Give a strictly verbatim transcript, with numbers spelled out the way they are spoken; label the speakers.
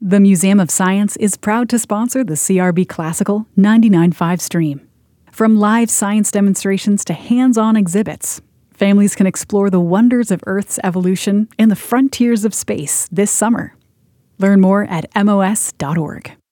Speaker 1: The Museum of Science is proud to sponsor the C R B Classical ninety-nine point five stream. From live science demonstrations to hands-on exhibits, families can explore the wonders of Earth's evolution and the frontiers of space this summer. Learn more at M O S dot org.